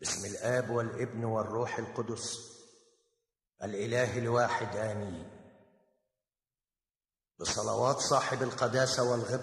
باسم الآب والابن والروح القدس الإله الواحد آمين. بصلوات صاحب القداسة والغبطة